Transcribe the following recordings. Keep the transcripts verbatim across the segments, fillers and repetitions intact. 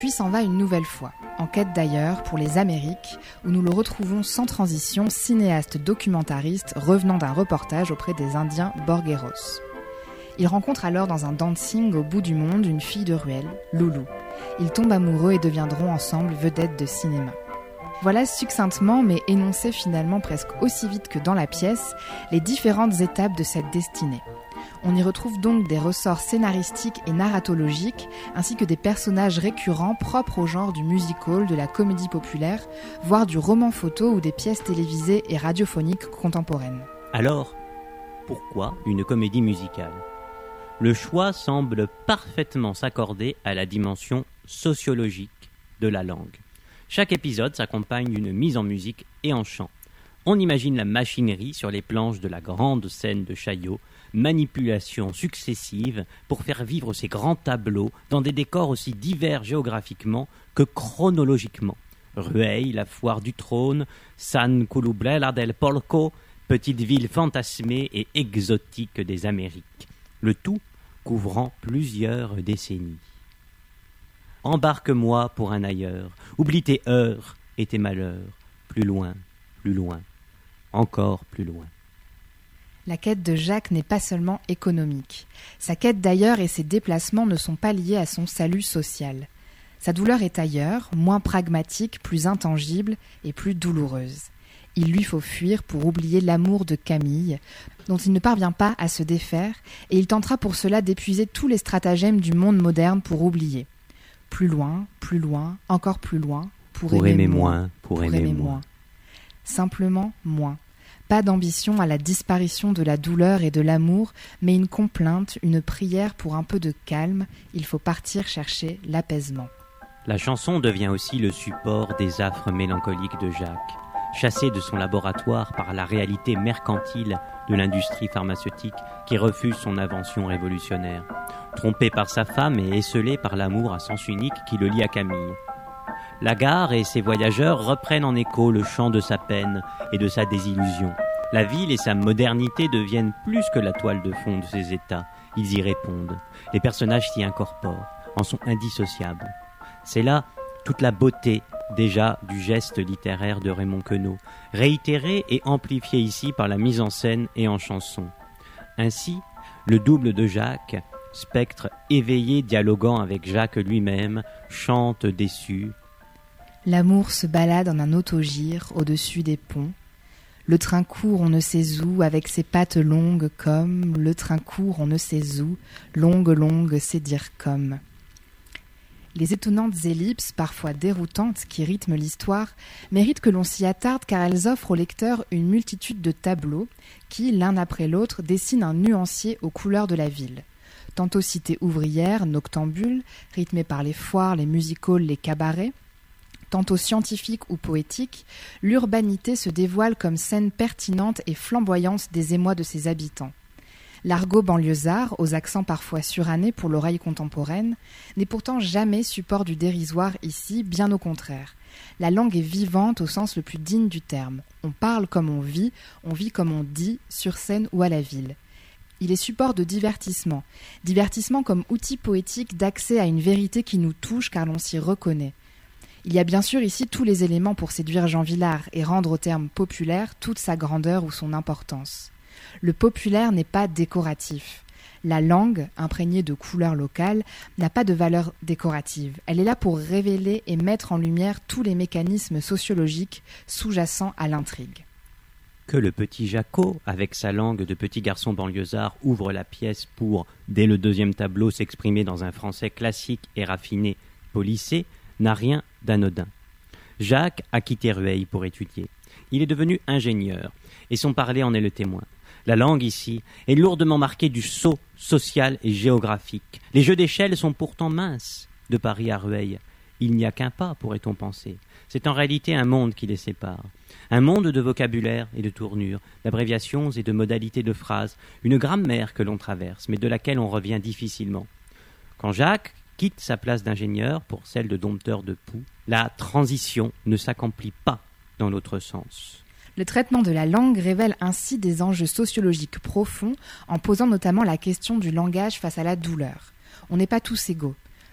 Puis s'en va une nouvelle fois, en quête d'ailleurs pour les Amériques, où nous le retrouvons sans transition, cinéaste documentariste revenant d'un reportage auprès des Indiens Borgueros. Il rencontre alors dans un dancing au bout du monde une fille de ruelle, Loulou. Ils tombent amoureux et deviendront ensemble vedettes de cinéma. Voilà succinctement, mais énoncé finalement presque aussi vite que dans la pièce, les différentes étapes de cette destinée. On y retrouve donc des ressorts scénaristiques et narratologiques, ainsi que des personnages récurrents propres au genre du musical, de la comédie populaire, voire du roman photo ou des pièces télévisées et radiophoniques contemporaines. Alors, pourquoi une comédie musicale ? Le choix semble parfaitement s'accorder à la dimension sociologique de la langue. Chaque épisode s'accompagne d'une mise en musique et en chant. On imagine la machinerie sur les planches de la grande scène de Chaillot, manipulations successives pour faire vivre ces grands tableaux dans des décors aussi divers géographiquement que chronologiquement. Rueil, la foire du trône, San Colubrella del Porco, petite ville fantasmée et exotique des Amériques. Le tout couvrant plusieurs décennies. Embarque-moi pour un ailleurs, oublie tes heures et tes malheurs, plus loin, plus loin, encore plus loin. La quête de Jacques n'est pas seulement économique. Sa quête d'ailleurs et ses déplacements ne sont pas liés à son salut social. Sa douleur est ailleurs, moins pragmatique, plus intangible et plus douloureuse. Il lui faut fuir pour oublier l'amour de Camille, dont il ne parvient pas à se défaire, et il tentera pour cela d'épuiser tous les stratagèmes du monde moderne pour oublier. Plus loin, plus loin, encore plus loin, pour, pour aimer, aimer moins, moins, pour, pour aimer, aimer moins. moins. Simplement moins. Pas d'ambition à la disparition de la douleur et de l'amour, mais une complainte, une prière pour un peu de calme. Il faut partir chercher l'apaisement. La chanson devient aussi le support des affres mélancoliques de Jacques. Chassé de son laboratoire par la réalité mercantile de l'industrie pharmaceutique qui refuse son invention révolutionnaire. Trompé par sa femme et esseulé par l'amour à sens unique qui le lie à Camille. La gare et ses voyageurs reprennent en écho le chant de sa peine et de sa désillusion. La ville et sa modernité deviennent plus que la toile de fond de ses états. Ils y répondent. Les personnages s'y incorporent, en sont indissociables. C'est là toute la beauté déjà du geste littéraire de Raymond Queneau, réitéré et amplifié ici par la mise en scène et en chanson. Ainsi, le double de Jacques, spectre éveillé dialoguant avec Jacques lui-même, chante déçu. L'amour se balade en un autogire au-dessus des ponts. Le train court on ne sait où, avec ses pattes longues comme, le train court on ne sait où, longue, longue, c'est dire comme. Les étonnantes ellipses, parfois déroutantes, qui rythment l'histoire, méritent que l'on s'y attarde car elles offrent au lecteur une multitude de tableaux qui, l'un après l'autre, dessinent un nuancier aux couleurs de la ville. Tantôt cité ouvrière, noctambule, rythmée par les foires, les music-halls, les cabarets, tantôt scientifique ou poétique, l'urbanité se dévoile comme scène pertinente et flamboyante des émois de ses habitants. L'argot banlieusard, aux accents parfois surannés pour l'oreille contemporaine, n'est pourtant jamais support du dérisoire ici, bien au contraire. La langue est vivante au sens le plus digne du terme. On parle comme on vit, on vit comme on dit, sur scène ou à la ville. Il est support de divertissement, divertissement comme outil poétique d'accès à une vérité qui nous touche car l'on s'y reconnaît. Il y a bien sûr ici tous les éléments pour séduire Jean Vilar et rendre au terme populaire toute sa grandeur ou son importance. Le populaire n'est pas décoratif. La langue, imprégnée de couleurs locales, n'a pas de valeur décorative. Elle est là pour révéler et mettre en lumière tous les mécanismes sociologiques sous-jacents à l'intrigue. Que le petit Jacot, avec sa langue de petit garçon banlieusard, ouvre la pièce pour, dès le deuxième tableau, s'exprimer dans un français classique et raffiné, policé, n'a rien d'anodin. Jacques a quitté Rueil pour étudier. Il est devenu ingénieur, et son parler en est le témoin. La langue, ici, est lourdement marquée du saut social et géographique. Les jeux d'échelle sont pourtant minces. De Paris à Rueil, il n'y a qu'un pas, pourrait-on penser. C'est en réalité un monde qui les sépare. Un monde de vocabulaire et de tournures, d'abréviations et de modalités de phrases, une grammaire que l'on traverse, mais de laquelle on revient difficilement. Quand Jacques quitte sa place d'ingénieur pour celle de dompteur de poux, la transition ne s'accomplit pas dans l'autre sens. Le traitement de la langue révèle ainsi des enjeux sociologiques profonds en posant notamment la question du langage face à la douleur. On n'est pas tous égaux.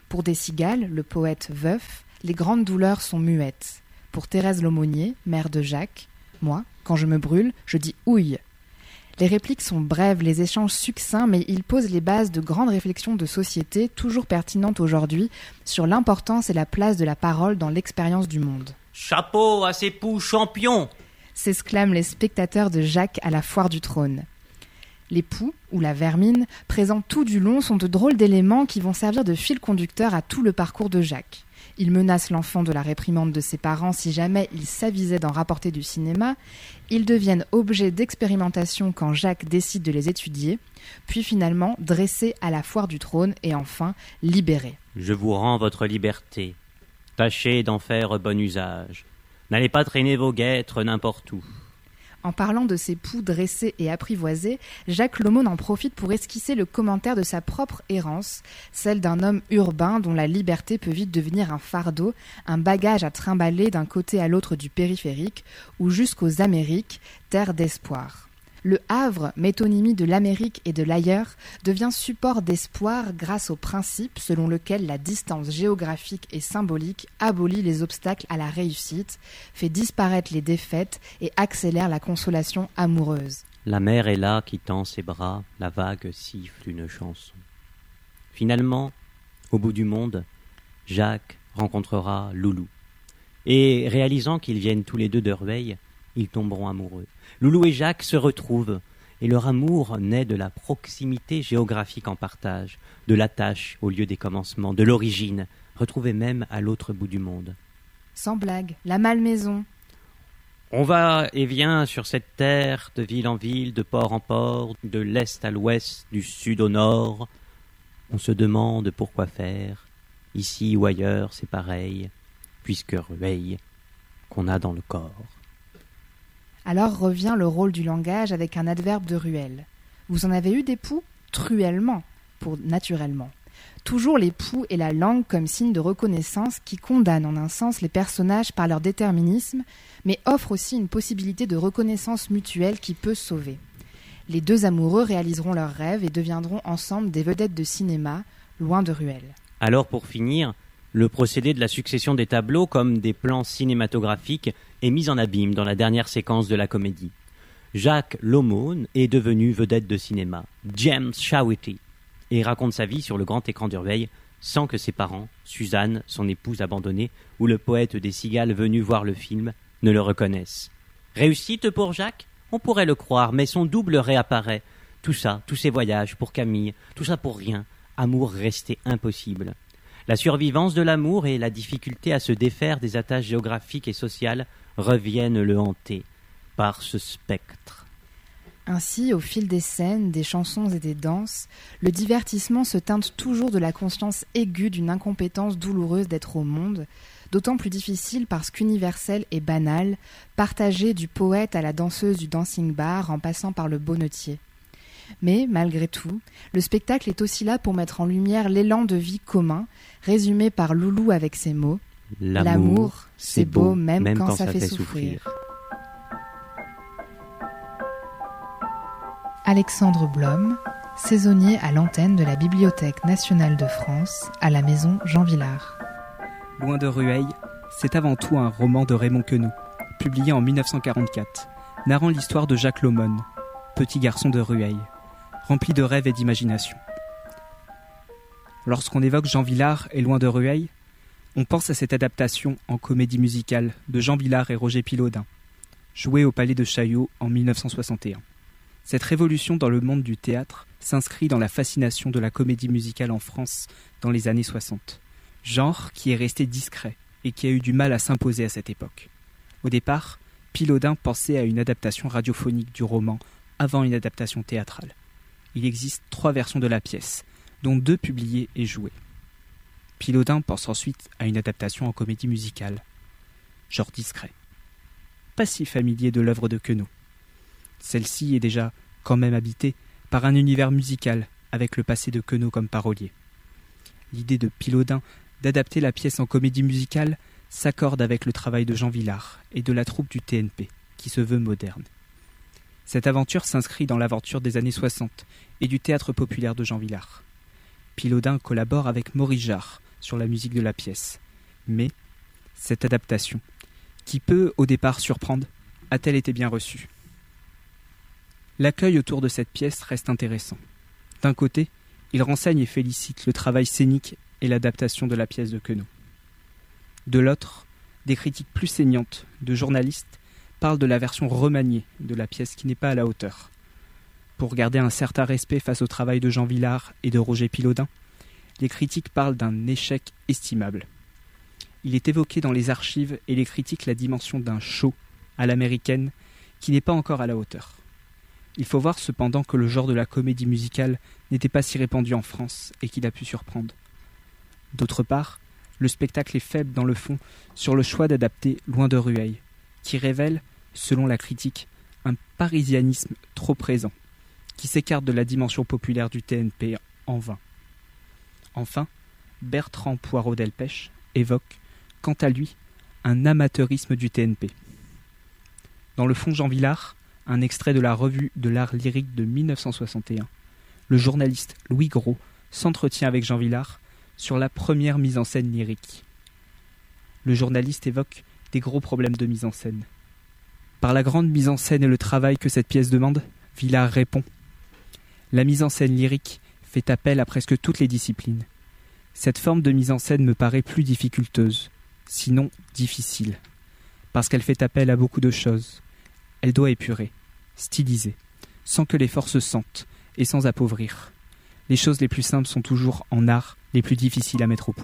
Pour des cigales, le poète veuf, les grandes douleurs sont muettes. Pour Thérèse Laumonier, mère de Jacques, moi, quand je me brûle, je dis ouille. Les répliques sont brèves, les échanges succincts, mais ils posent les bases de grandes réflexions de société, toujours pertinentes aujourd'hui, sur l'importance et la place de la parole dans l'expérience du monde. Chapeau à ces poux champions ! S'exclament les spectateurs de Jacques à la foire du trône. Les poux, ou la vermine, présents tout du long, sont de drôles d'éléments qui vont servir de fil conducteur à tout le parcours de Jacques. Ils menacent l'enfant de la réprimande de ses parents si jamais il s'avisait d'en rapporter du cinéma. Ils deviennent objet d'expérimentation quand Jacques décide de les étudier, puis finalement dressés à la foire du trône et enfin libérés. Je vous rends votre liberté. Tâchez d'en faire bon usage. N'allez pas traîner vos guêtres n'importe où. En parlant de ces poux dressés et apprivoisés, Jacques Laumon en profite pour esquisser le commentaire de sa propre errance, celle d'un homme urbain dont la liberté peut vite devenir un fardeau, un bagage à trimballer d'un côté à l'autre du périphérique ou jusqu'aux Amériques, terre d'espoir. Le Havre, métonymie de l'Amérique et de l'ailleurs, devient support d'espoir grâce au principe selon lequel la distance géographique et symbolique abolit les obstacles à la réussite, fait disparaître les défaites et accélère la consolation amoureuse. La mer est là qui tend ses bras, la vague siffle une chanson. Finalement, au bout du monde, Jacques rencontrera Loulou. Et réalisant qu'ils viennent tous les deux de Rueil, ils tomberont amoureux. Loulou et Jacques se retrouvent, et leur amour naît de la proximité géographique en partage, de l'attache au lieu des commencements, de l'origine, retrouvée même à l'autre bout du monde. Sans blague, la malmaison. On va et vient sur cette terre, de ville en ville, de port en port, de l'est à l'ouest, du sud au nord. On se demande pourquoi faire. Ici ou ailleurs, c'est pareil, puisque Rueil qu'on a dans le corps. Alors revient le rôle du langage avec un adverbe de ruelle. Vous en avez eu des poux ? Truellement, pour naturellement. Toujours les poux et la langue comme signe de reconnaissance qui condamnent en un sens les personnages par leur déterminisme, mais offrent aussi une possibilité de reconnaissance mutuelle qui peut sauver. Les deux amoureux réaliseront leurs rêves et deviendront ensemble des vedettes de cinéma, loin de Ruelle. Alors pour finir, le procédé de la succession des tableaux comme des plans cinématographiques est mis en abîme dans la dernière séquence de la comédie. Jacques Laumon est devenu vedette de cinéma, James Shawty, et raconte sa vie sur le grand écran d'Urveil sans que ses parents, Suzanne, son épouse abandonnée, ou le poète des cigales venu voir le film, ne le reconnaissent. Réussite pour Jacques ? On pourrait le croire, mais son double réapparaît. Tout ça, tous ces voyages pour Camille, tout ça pour rien, amour resté impossible. La survivance de l'amour et la difficulté à se défaire des attaches géographiques et sociales reviennent le hanter par ce spectre. Ainsi, au fil des scènes, des chansons et des danses, le divertissement se teinte toujours de la conscience aiguë d'une incompétence douloureuse d'être au monde, d'autant plus difficile parce qu'universelle et banale, partagée du poète à la danseuse du dancing bar en passant par le bonnetier. Mais, malgré tout, le spectacle est aussi là pour mettre en lumière l'élan de vie commun, résumé par Loulou avec ces mots « L'amour, L'amour c'est beau, même, même quand, quand ça, ça fait, fait souffrir. souffrir. » Alexandre Blom, saisonnier à l'antenne de la Bibliothèque nationale de France, à la maison Jean Vilar. Loin de Rueil, c'est avant tout un roman de Raymond Queneau, publié en dix-neuf cent quarante-quatre, narrant l'histoire de Jacques Laumon, petit garçon de Rueil, rempli de rêves et d'imagination. Lorsqu'on évoque Jean Vilar et Loin de Rueil, on pense à cette adaptation en comédie musicale de Jean Vilar et Roger Pilaudin, jouée au Palais de Chaillot en dix-neuf cent soixante et un. Cette révolution dans le monde du théâtre s'inscrit dans la fascination de la comédie musicale en France dans les années soixante, genre qui est resté discret et qui a eu du mal à s'imposer à cette époque. Au départ, Pilaudin pensait à une adaptation radiophonique du roman avant une adaptation théâtrale. Il existe trois versions de la pièce, dont deux publiées et jouées. Pilaudin pense ensuite à une adaptation en comédie musicale, genre discret. Pas si familier de l'œuvre de Queneau. Celle-ci est déjà quand même habitée par un univers musical avec le passé de Queneau comme parolier. L'idée de Pilaudin d'adapter la pièce en comédie musicale s'accorde avec le travail de Jean Vilar et de la troupe du T N P, qui se veut moderne. Cette aventure s'inscrit dans l'aventure des années soixante et du théâtre populaire de Jean Vilar. Pilaudin collabore avec Maurice Jarre sur la musique de la pièce. Mais cette adaptation, qui peut au départ surprendre, a-t-elle été bien reçue ? L'accueil autour de cette pièce reste intéressant. D'un côté, il renseigne et félicite le travail scénique et l'adaptation de la pièce de Queneau. De l'autre, des critiques plus saignantes de journalistes parlent de la version remaniée de la pièce qui n'est pas à la hauteur. Pour garder un certain respect face au travail de Jean Vilar et de Roger Pilaudin, les critiques parlent d'un échec estimable. Il est évoqué dans les archives et les critiques la dimension d'un show à l'américaine qui n'est pas encore à la hauteur. Il faut voir cependant que le genre de la comédie musicale n'était pas si répandu en France et qu'il a pu surprendre. D'autre part, le spectacle est faible dans le fond sur le choix d'adapter Loin de Rueil, qui révèle, selon la critique, un parisianisme trop présent, qui s'écarte de la dimension populaire du T N P en vain. Enfin, Bertrand Poirot-Delpech évoque, quant à lui, un amateurisme du T N P. Dans le fond Jean Vilar, un extrait de la revue de l'art lyrique de mille neuf cent soixante et un, le journaliste Louis Gros s'entretient avec Jean Vilar sur la première mise en scène lyrique. Le journaliste évoque des gros problèmes de mise en scène. Par la grande mise en scène et le travail que cette pièce demande, Vilar répond « La mise en scène lyrique fait appel à presque toutes les disciplines. Cette forme de mise en scène me paraît plus difficulteuse, sinon difficile, parce qu'elle fait appel à beaucoup de choses. Elle doit épurer, styliser, sans que l'effort se sente et sans appauvrir. Les choses les plus simples sont toujours en art les plus difficiles à mettre au point. »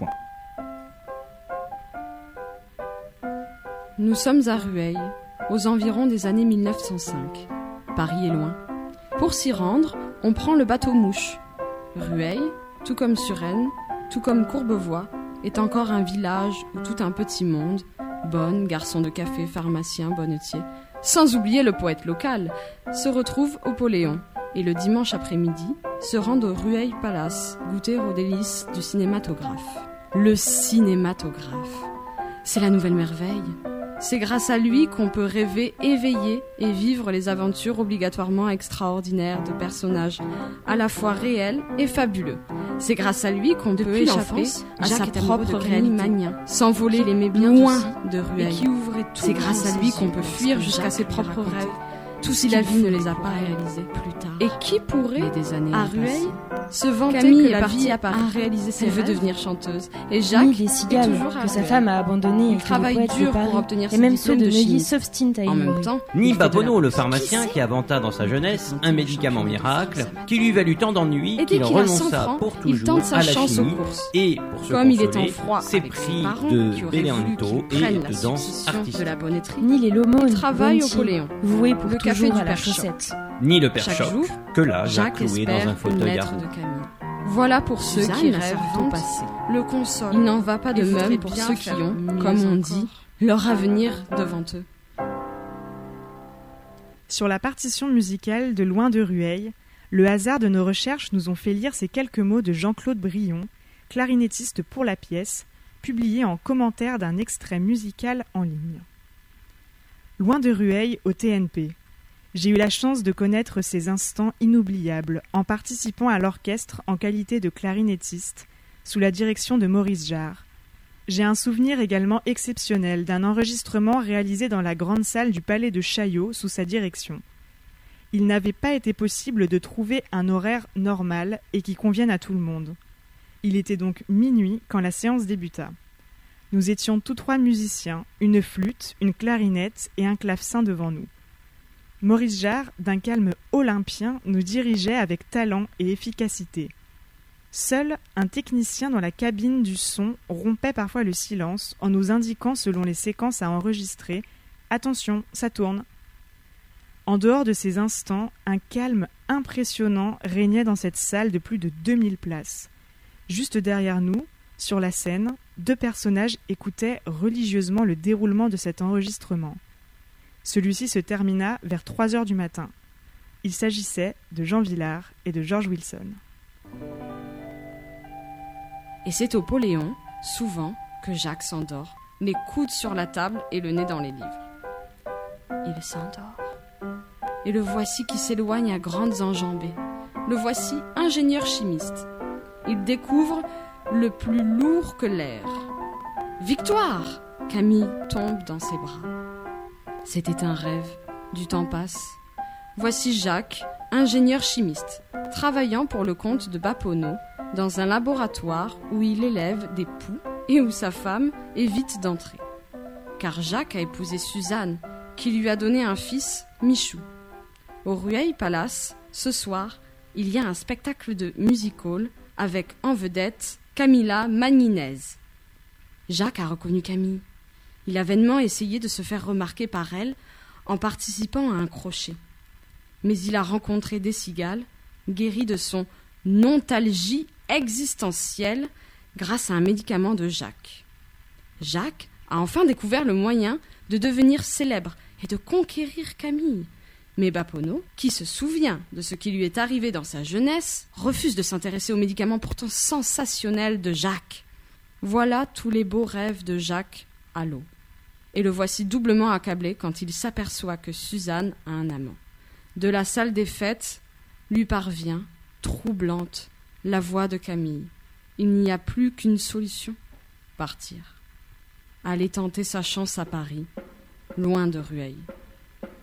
Nous sommes à Rueil, aux environs des années mille neuf cent cinq. Paris est loin. Pour s'y rendre, on prend le bateau mouche. Rueil, tout comme Suresnes, tout comme Courbevoie, est encore un village où tout un petit monde, bonnes, garçons de café, pharmaciens, bonnetiers, sans oublier le poète local, se retrouve au Poléon et le dimanche après-midi se rendent au Rueil Palace, goûter aux délices du cinématographe. Le cinématographe, c'est la nouvelle merveille. C'est grâce à lui qu'on peut rêver, éveiller et vivre les aventures obligatoirement extraordinaires de personnages à la fois réels et fabuleux. C'est grâce à lui qu'on peut échapper à sa propre réalité, s'envoler les bien loin de Rueil. C'est grâce à lui qu'on peut fuir jusqu'à ses propres rêves, tout si la vie ne les a pas réalisés plus tard. Et qui pourrait, à Rueil, se vanter Camille que la vie à Paris, réaliser ses rêves, veut devenir chanteuse. Et Jacques les cigales que sa femme a abandonnées et que travaille le poète dur de Paris pour obtenir et même ses ceux de diplômes de Neuilly chimie. s'obstinent à y En même mourir. temps, Ni il fait de la Babono, le politique. pharmacien qui inventa dans sa jeunesse un médicament miracle qui lui valut tant d'ennuis Et dès qu'il qu'il a cent renonça francs, pour il toujours tente sa à la chance aux chimie courses. et pour se Comme il est en consoler, froid s'est avec ses pris parents de qui auraient voulu Béléanto qu'il et prenne la de danse succession de artistique. la bonneterie. Ni les l'aumône, Il travaille au Bontier, Poléon, voué pour le café toujours du à la Père Choc. chaussette. Ni le père Chaque Choc, jour, que là, Jacques Jacques cloué dans espère un fauteuil connaître garni. de Camille. Voilà pour ceux Suzanne, qui la rêvent servante, au passé. le console. Il n'en va pas de Et voudrait même pour bien ceux qui faire ont, mieux comme on encore. dit, leur avenir devant eux. Sur la partition musicale de Loin de Rueil, le hasard de nos recherches nous ont fait lire ces quelques mots de Jean-Claude Brion, clarinettiste pour la pièce, publiés en commentaire d'un extrait musical en ligne. Loin de Rueil au T N P. J'ai eu la chance de connaître ces instants inoubliables en participant à l'orchestre en qualité de clarinettiste, sous la direction de Maurice Jarre. J'ai un souvenir également exceptionnel d'un enregistrement réalisé dans la grande salle du Palais de Chaillot sous sa direction. Il n'avait pas été possible de trouver un horaire normal et qui convienne à tout le monde. Il était donc minuit quand la séance débuta. Nous étions tous trois musiciens, une flûte, une clarinette et un clavecin devant nous. Maurice Jarre, d'un calme olympien, nous dirigeait avec talent et efficacité. Seul un technicien dans la cabine du son rompait parfois le silence en nous indiquant selon les séquences à enregistrer « Attention, ça tourne ». En dehors de ces instants, un calme impressionnant régnait dans cette salle de plus de deux mille places. Juste derrière nous, sur la scène, deux personnages écoutaient religieusement le déroulement de cet enregistrement. Celui-ci se termina vers trois heures du matin. Il s'agissait de Jean Vilar et de George Wilson. Et c'est au Poléon, souvent, que Jacques s'endort, les coudes sur la table et le nez dans les livres. Il s'endort. Et le voici qui s'éloigne à grandes enjambées. Le voici ingénieur chimiste. Il découvre le plus lourd que l'air. Victoire! Camille tombe dans ses bras. C'était un rêve. Du temps passe. Voici Jacques, ingénieur chimiste, travaillant pour le compte de Bapono, dans un laboratoire où il élève des poux et où sa femme évite d'entrer. Car Jacques a épousé Suzanne, qui lui a donné un fils, Michou. Au Rueil Palace, ce soir, il y a un spectacle de music-hall avec en vedette Camilla Magninez. Jacques a reconnu Camille. Il a vainement essayé de se faire remarquer par elle en participant à un crochet. Mais il a rencontré des cigales, guéri de son nontalgie existentielle grâce à un médicament de Jacques. Jacques a enfin découvert le moyen de devenir célèbre et de conquérir Camille. Mais Bapono, qui se souvient de ce qui lui est arrivé dans sa jeunesse, refuse de s'intéresser aux médicaments pourtant sensationnels de Jacques. Voilà tous les beaux rêves de Jacques à l'eau. Et le voici doublement accablé quand il s'aperçoit que Suzanne a un amant. De la salle des fêtes lui parvient, troublante, la voix de Camille. Il n'y a plus qu'une solution, partir. Aller tenter sa chance à Paris, loin de Rueil.